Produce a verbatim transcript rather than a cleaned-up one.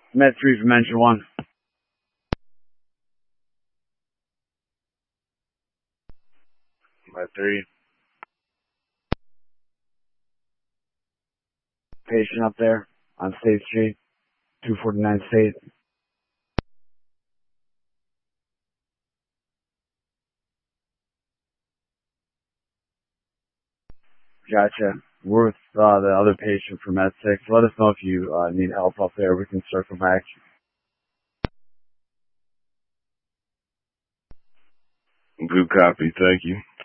Med three from Engine one. Med three. Patient up there on State Street, two forty-nine State. Gotcha. We're with uh, the other patient for Med six. Let us know if you uh, need help up there. We can circle back. Good copy. Thank you.